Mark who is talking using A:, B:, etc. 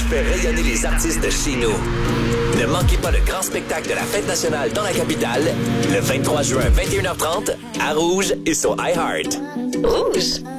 A: fait rayonner les artistes de chez nous. Ne manquez pas le grand spectacle de la Fête nationale dans la capitale, le 23 juin, 21h30, à Rouge et sur iHeart.
B: Rouge.